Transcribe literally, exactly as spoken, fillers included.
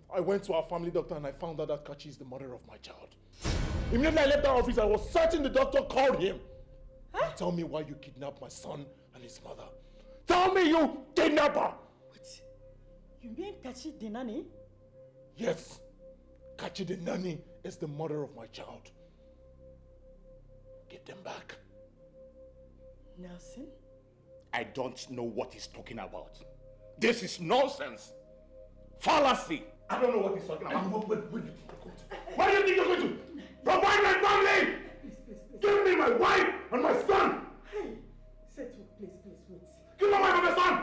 I went to our family doctor and I found out that Kachi is the mother of my child. Immediately I left that office, I was certain the doctor called him. Huh? Tell me why you kidnapped my son and his mother. Tell me, you kidnapper! What? You mean Kachi the nanny? Yes. Kachi the nanny is the mother of my child. Give them back. Nelson? I don't know what he's talking about. This is nonsense. Fallacy. I don't know what he's talking about. Where, where, where do you think you're going to? Where do you think you're going to? Provide my family! Please, please, please. Give me my wife and my son! Hey, settle, please, please, wait. Give me my wife and my son!